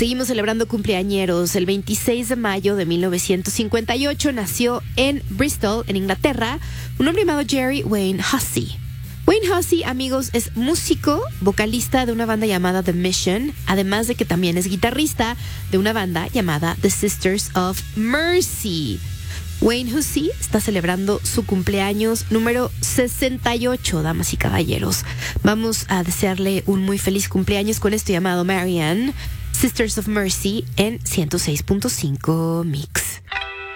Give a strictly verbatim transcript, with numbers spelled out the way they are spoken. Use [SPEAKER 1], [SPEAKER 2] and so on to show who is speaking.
[SPEAKER 1] Seguimos celebrando cumpleañeros. El veintiséis de mayo de mil novecientos cincuenta y ocho nació en Bristol, en Inglaterra, un hombre llamado Jerry Wayne Hussey. Wayne Hussey, amigos, es músico, vocalista de una banda llamada The Mission, además de que también es guitarrista de una banda llamada The Sisters of Mercy. Wayne Hussey está celebrando su cumpleaños número sesenta y ocho, damas y caballeros. Vamos a desearle un muy feliz cumpleaños con esto llamado Marianne, Sisters of Mercy en ciento seis punto cinco Mix.